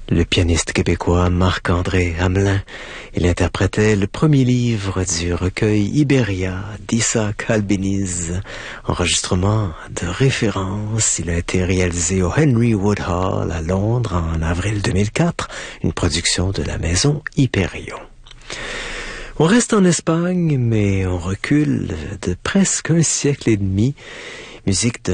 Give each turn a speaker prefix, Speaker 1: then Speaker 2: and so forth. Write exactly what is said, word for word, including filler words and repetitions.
Speaker 1: Le pianiste québécois Marc-André Hamelin, il interprétait le premier livre du recueil Iberia d'Isaac Albéniz, enregistrement de référence. Il a été réalisé au Henry Woodhall à Londres en avril deux mille quatre, une production de la maison Hyperion. On reste en Espagne, mais on recule de presque un siècle et demi. Musique de